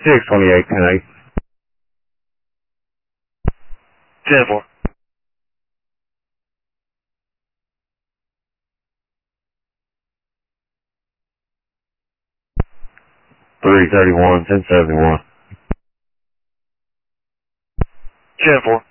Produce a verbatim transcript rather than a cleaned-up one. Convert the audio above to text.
six twenty-eight, ten eight. ten four. three thirty-one, ten seventy-one. ten four.